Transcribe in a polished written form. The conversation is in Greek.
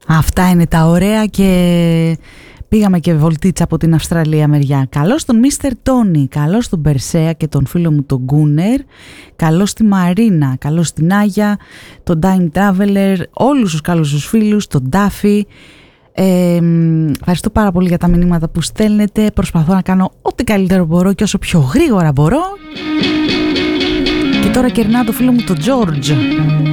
Αυτά είναι τα ωραία και πήγαμε και βολτίτσα από την Αυστραλία μεριά. Καλώς τον Μίστερ Τόνι, καλώς τον Περσέα και τον φίλο μου τον Γκούνερ, καλώς τη Μαρίνα, καλώς την Άγια, τον Time Traveler, όλους τους καλούς τους φίλους, τον Ντάφι. Ευχαριστώ πάρα πολύ για τα μηνύματα που στέλνετε. Προσπαθώ να κάνω ό,τι καλύτερο μπορώ και όσο πιο γρήγορα μπορώ. Και τώρα κερνάω το φίλο μου τον George.